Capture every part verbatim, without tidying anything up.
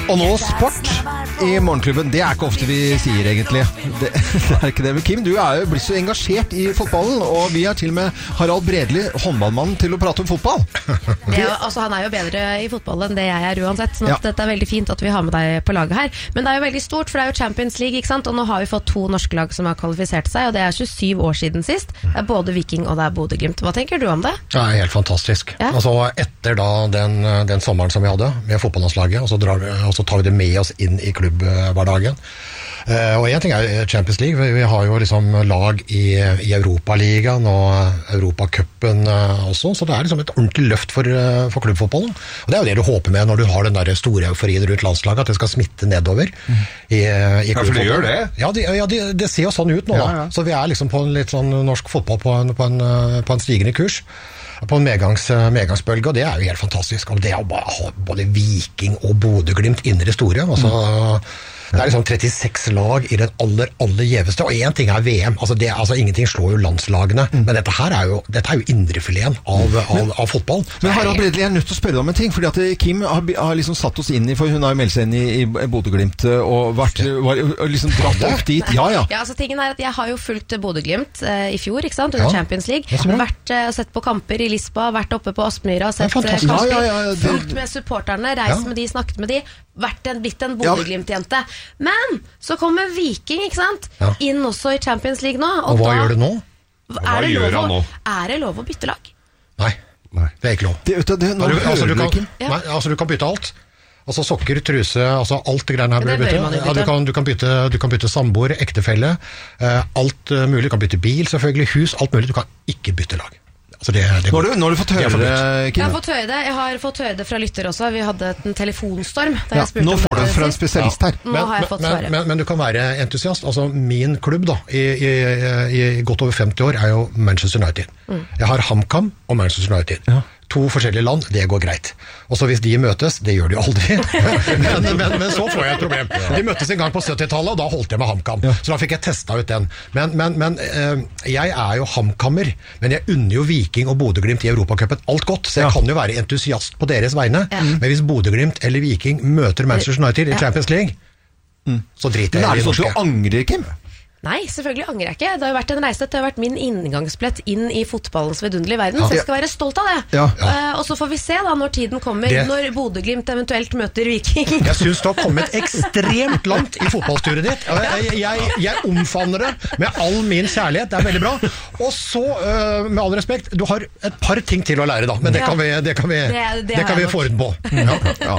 Og nå sport i Morgenklubben. Det er ikke ofte vi sier egentlig. Det, det er ikke det. Men Kim, du er jo blitt så engasjert i fotballen, og vi har til og med Harald Bredli, håndballmannen, til å prate om fotball. Det, altså, han er jo bedre i fotball enn det jeg er uansett, så ja. dette er veldig fint at vi har med deg på laget her. Men det er jo veldig stort, for det er jo Champions League, ikke sant? Og nå har vi fått to norske lag som har kvalifisert seg, og det er tjuesyv år siden sist. Det er både Viking og det er Bodø/Glimt. Hva tenker du om det? Det er helt fantastisk. Ja. Altså, etter da den, den sommeren som vi hadde med fotballandslaget, og så, drar vi, og så tar vi det med oss inn i klubbhverdagen. Uh, og en ting er Champions League. Vi, vi har jo liksom lag i, i Europaligaen og Europacupen uh, også, så det er liksom et ordentlig løft for, uh, for klubbfotballen. Og det er jo det du håper med når du har den der store euforien rundt landslaget, at det skal smitte nedover mm. i, i klubbfotballen. Ja, for det gjør det? Ja, det, ja, det, det ser jo sånn ut nå. Ja, ja. Så vi er liksom på en litt sånn norsk fotball på en, på en, på en stigende kurs. På en medgangs, medgangsbølge, og det er jo helt fantastisk. Og det er jo bare å ha både Viking og Bodø/Glimt inne i det store. Altså, mm. Det er liksom trettiseks lag i den aller, aller gjeveste, og en ting er V M. Altså, det, altså ingenting slår jo landslagene, mm. men dette her er jo, dette er jo indrefileten av, av, av fotball. Men Harald Bredli, jeg er nødt til å spørre deg om en ting, fordi at Kim har, har liksom satt oss inn i, for hun har jo meldt seg inn i, i Bodø/Glimt, og vært, var, liksom dratt opp dit. Ja, ja. Ja, altså tingen er at jeg har jo fulgt Bodø/Glimt eh, i fjor, ikke sant, under ja. Champions League. Vært og eh, sett på kamper i Lisboa, vært oppe på Aspmyra, sett kamper, ja, ja, ja, det... fulgt med supporterne, reist ja. med de, snakket med de, vært en, blitt en Bodø/Glimt-jente. Men så kommer Viking, ikke sant, ja. inn også i Champions League nå. Og, og hva da, gjør du nå? Er det, lov å, er det lov å bytte lag? Nei, nei, det er ikke lov. Det, det, det, du, altså, du kan, ja. nei, altså, du kan bytte alt. Altså sokker, truse, altså alt det greiene her blir bytte. Ja, du, kan, du, kan bytte, du kan bytte samboer, ektefelle, uh, alt uh, mulig. Du kan bytte bil, selvfølgelig, hus, alt mulig. Du kan ikke bytte lag. Altså det, det nå, har du, nå har du fått høre det, Kim? Jeg har fått høre det. Jeg har fått høre det fra lytter også. Vi hadde en telefonstorm. Ja, nå får du det fra en spesialist her. Ja. Nå har jeg fått men, men, men, men du kan være entusiast. Altså min klubb da, i, i, i godt over femti år er jo Manchester United. Mm. Jeg har HamKam og Manchester United. Ja. To forskjellige land, det går greit. Og så hvis de møtes, det gjør de jo aldri. men, men, men så får jeg et problem. De møttes en gang på syttitallet, og da holdt jeg med HamKam. Ja. Så da fikk jeg testet ut den. Men, men, men eh, jeg er jo HamKammer, men jeg unner jo Viking og Bodø/Glimt i Europacupen alt godt, så jeg ja. kan jo være entusiast på deres vegne. Ja. Men hvis Bodø/Glimt eller Viking møter Manchester United i Champions League, mm. så driter jeg i det norske. Men er det sånn at du angrer, Kim? Nei, selvfølgelig angrer jeg ikke. Det har jo vært en reise, det har vært min inngangsplett inn i fotballens vidunderlige verden, ja. så jeg skal være stolt av det. Ja. Ja. Uh, og så får vi se da når tiden kommer, det... når Bodø/Glimt eventuelt møter Viking. Jeg synes du har kommet ekstremt langt i fotballsturet ditt. Jeg, jeg, jeg omfavner det med all min kjærlighet, det er veldig bra. Og så, uh, med all respekt, du har et par ting til å lære da, men det ja. kan vi, det kan vi, det, det det kan vi få orden på. Ja. Ja.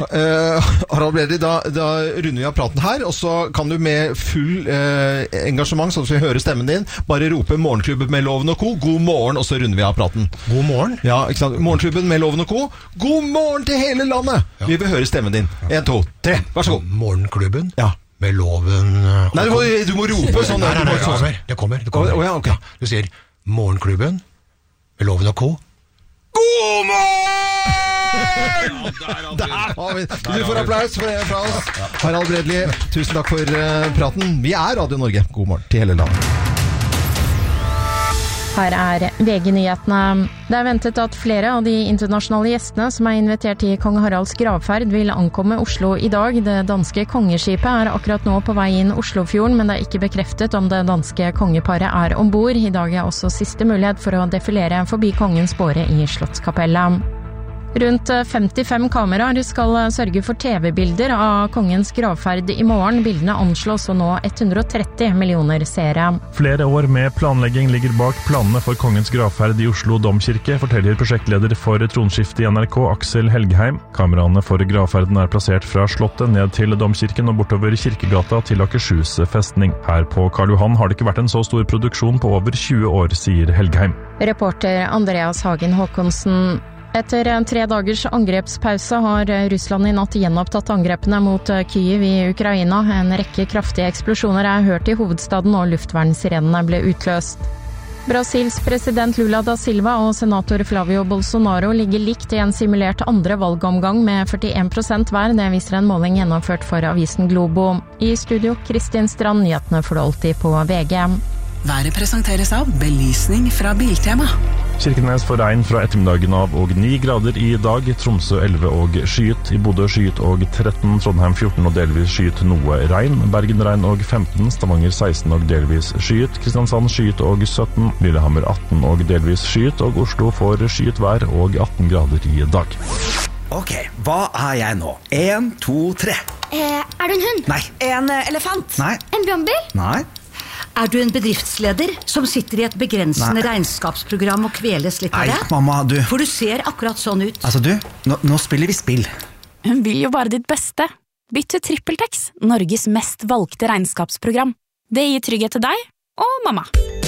Uh, Harald Bredli, da, da runder vi av praten her, og så kan du med full... Uh, engasjement, sånn at vi hører stemmen din. Bare rope Morgenklubben med Loven og Co. God morgen, og så runder vi av praten. God morgen? Ja, ikke sant? Morgenklubben med Loven og Co. God morgen til hele landet! Ja. Vi vil høre stemmen din. En, to, tre. Vær så god. Morgenklubben? Ja. Med Loven og Nei, du må, du må rope sånn. Nei, nei, nei, det kommer. Det kommer. Det kommer. Oh, ja, okay. Ja, du sier Morgenklubben med Loven og Co. God morgen! Der har vi. Du får applaus for det fra oss. Harald Bredli, tusen takk for uh, praten. Vi er Radio Norge. God morgen til hele landet. Her er V G-nyhetene. Det er ventet at flere av de internasjonale gjestene som er invitert til Kong Haralds gravferd vil ankomme Oslo i dag. Det danske kongeskipet er akkurat nå på vei inn Oslofjorden, men det er ikke bekreftet om det danske kongeparet er ombord. I dag er også siste mulighet for å defilere forbi kongens båre i Slottskapellet. Rundt femtifem kameraer skal sørge for T V-bilder av kongens gravferd i morgen. Bildene anslås å nå hundre og tretti millioner seere. Flere år med planlegging ligger bak planene for kongens gravferd i Oslo domkirke, forteller prosjektleder for tronskiftet i N R K, Aksel Helgheim. Kameraene for gravferden er plassert fra Slottet ned til domkirken og bortover Kirkegata til Akershus festning. Her på Karl Johan har det ikke vært en så stor produksjon på over tjue år, sier Helgheim. Reporter Andreas Hagen Håkonsen. Etter en tre dagers angrepspause har Russland i natt gjenopptatt angrepene mot Kyiv i Ukraina. En rekke kraftige eksplosjoner er hørt i hovedstaden, og luftvernsirenene ble utløst. Brasils president Lula da Silva og senator Flavio Bolsonaro ligger likt i en simulert andre valgomgang med førtien prosent hver. Det viser en måling gjennomført for avisen Globo. I studio Kristin Strand, nyhetene får du alltid på V G. Været presenteres av belysning fra Biltema. Kirkenes får regn fra ettermiddagen av og ni grader i dag. Tromsø elleve og skyet. I Bodø skyet og tretten. Trondheim fjorten og delvis skyet noe regn. Bergen regn og femten. Stavanger seksten og delvis skyet. Kristiansand skyet og sytten. Lillehammer atten og delvis skyet. Og Oslo får skyet vær og atten grader i dag. Ok, hva er jeg nå? En, to, tre. Eh, er du en hund? Nei. En uh, elefant? Nei. En brannbil? Nei. Er du en bedriftsleder som sitter i et begrensende Nei. regnskapsprogram og kveles litt av det? Nei, mamma, du. For du ser akkurat sånn ut. Altså du, nå, nå spiller vi spill. Hun vil jo bare ditt beste. Bytt til TrippelTex, Norges mest valgte regnskapsprogram. Det gir trygghet til deg og mamma.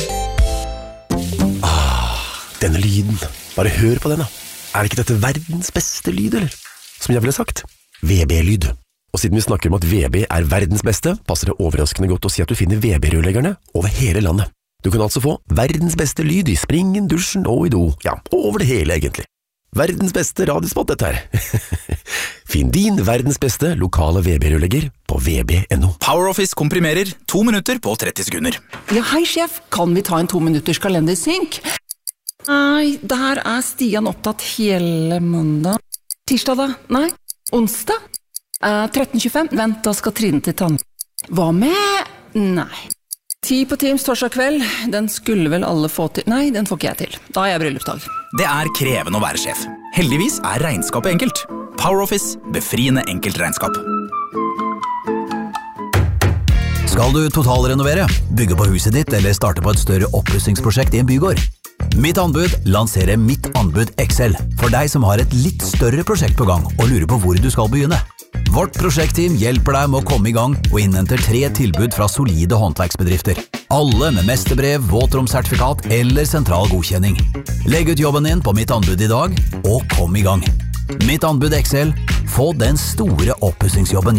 Ah, denne lyden. Bare hør på den da. Er ikke dette verdens beste lyd, eller? Som jeg ville sagt, V B-lyd. Og siden vi snakker om at V B er verdens beste, passer det overraskende godt å si at du finner V B-rørleggerne over hele landet. Du kan altså få verdens beste lyd i springen, dusjen og i do. Ja, over det hele egentlig. Verdens beste radiospot dette her. Finn din verdens beste lokale V B-rørlegger på v b punktum no. PowerOffice komprimerer to minutter på tretti sekunder. Ja, hei sjef, kan vi ta en to minutters kalendersynk? Nei, der er Stian opptatt hele mandag. Tirsdag da? Nei. Onsdag? Uh, tretten tjuefem. Vent, da skal Trine til tann. Hva med? Nei. Ti på Teams torsdag kveld. Den skulle vel alle få til. Nei, den får ikke jeg til. Da er jeg bryllupsdag. Det er krevende å være sjef. Heldigvis er regnskapet enkelt. PowerOffice, befriende enkelt regnskap. Skal du totalrenovere, bygge på huset ditt eller starte på et større oppussingsprosjekt i en bygård? Mitt anbud lanserer Mitt anbud X L for deg som har et litt større prosjekt på gang og lurer på hvor du skal begynne. Vårt prosjektteam hjelper deg med å komme i gang og innhenter tre tilbud fra solide håndverksbedrifter. Alle med mesterbrev, våtromsertifikat eller sentral godkjenning. Legg ut jobben din på Mitt anbud i dag og kom i gang. Mitt anbud X L. Få den store oppussingsjobben